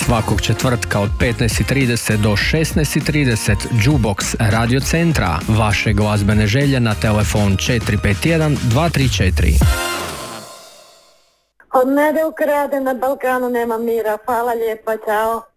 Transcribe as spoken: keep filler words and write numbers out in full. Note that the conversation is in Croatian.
Svakog četvrtka od petnaest i trideset do šesnaest i trideset Jukebox Radio Centra. Vaše glazbene želje na telefon četiri pet jedan dva tri četiri. Od mene ukrade na Balkanu nema mira. Hvala lijepa, čao.